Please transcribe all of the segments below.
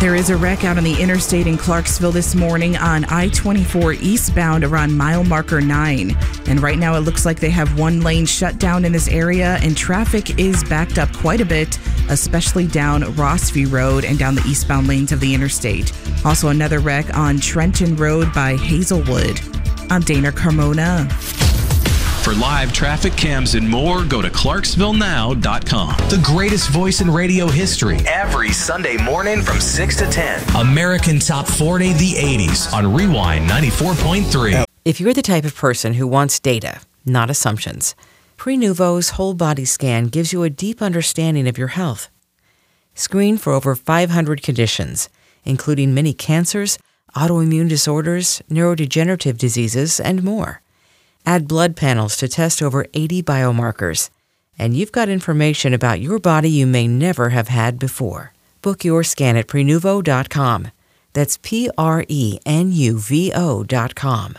There is a wreck out on the interstate in Clarksville this morning on I-24 eastbound around mile marker 9. And right now it looks like they have one lane shut down in this area and traffic is backed up quite a bit, especially down Rossview Road and down the eastbound lanes of the interstate. Also another wreck on Trenton Road by Hazelwood. I'm Dana Carmona. For live traffic cams and more, go to ClarksvilleNow.com. The greatest voice in radio history. Every Sunday morning from 6 to 10. American Top 40, the 80s on Rewind 94.3. If you're the type of person who wants data, not assumptions, Prenuvo's whole body scan gives you a deep understanding of your health. Screen for over 500 conditions, including many cancers, autoimmune disorders, neurodegenerative diseases, and more. Add blood panels to test over 80 biomarkers, and you've got information about your body you may never have had before. Book your scan at Prenuvo.com. That's Prenuvo.com.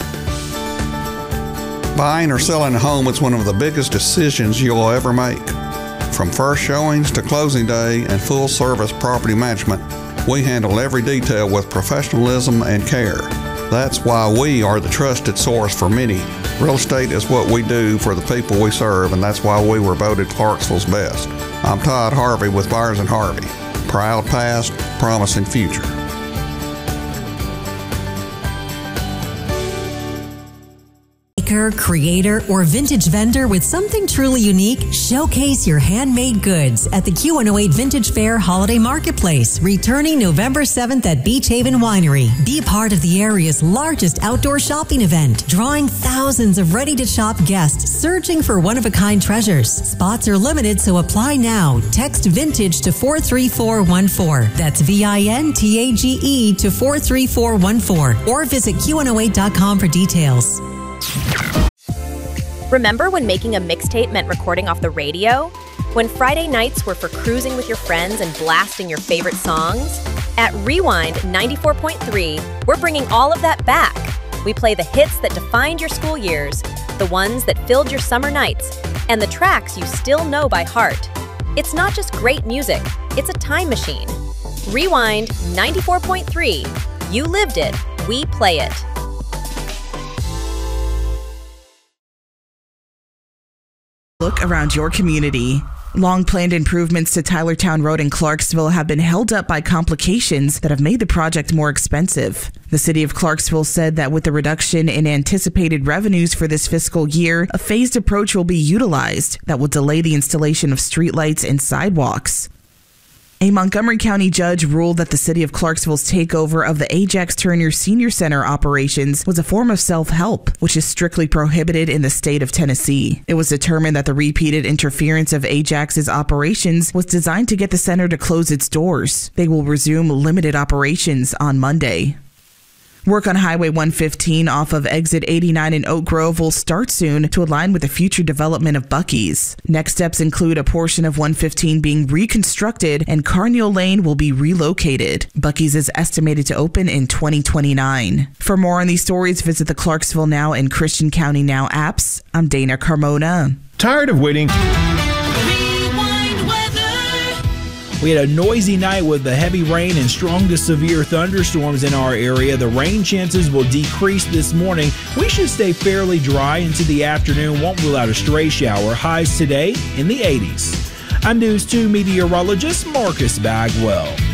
Buying or selling a home is one of the biggest decisions you'll ever make. From first showings to closing day and full-service property management, we handle every detail with professionalism and care. That's why we are the trusted source for many. Real estate is what we do for the people we serve, and that's why we were voted Clarksville's best. I'm Todd Harvey with Byers & Harvey. Proud past, promising future. Creator, or vintage vendor with something truly unique? Showcase your handmade goods at the Q108 Vintage Fair Holiday Marketplace, returning November 7th at Beach Haven Winery. Be part of the area's largest outdoor shopping event, drawing thousands of ready-to-shop guests searching for one-of-a-kind treasures. Spots are limited, so apply now. Text VINTAGE to 43414. That's VINTAGE to 43414. Or visit Q108.com for details. Remember when making a mixtape meant recording off the radio? When Friday nights were for cruising with your friends and blasting your favorite songs? At Rewind 94.3, we're bringing all of that back. We play the hits that defined your school years, the ones that filled your summer nights, and the tracks you still know by heart. It's not just great music, it's a time machine. Rewind 94.3. You lived it, we play it. Look around your community. Long-planned improvements to Tylertown Road in Clarksville have been held up by complications that have made the project more expensive. The city of Clarksville said that with the reduction in anticipated revenues for this fiscal year, a phased approach will be utilized that will delay the installation of streetlights and sidewalks. A Montgomery County judge ruled that the city of Clarksville's takeover of the Ajax Turner Senior Center operations was a form of self-help, which is strictly prohibited in the state of Tennessee. It was determined that the repeated interference of Ajax's operations was designed to get the center to close its doors. They will resume limited operations on Monday. Work on Highway 115 off of Exit 89 in Oak Grove will start soon to align with the future development of Buc-ee's. Next steps include a portion of 115 being reconstructed and Carneal Lane will be relocated. Buc-ee's is estimated to open in 2029. For more on these stories, visit the Clarksville Now and Christian County Now apps. I'm Dana Carmona. Tired of waiting? We had a noisy night with the heavy rain and strong to severe thunderstorms in our area. The rain chances will decrease this morning. We should stay fairly dry into the afternoon. Won't rule out a stray shower. Highs today in the 80s. I'm News 2 meteorologist Marcus Bagwell.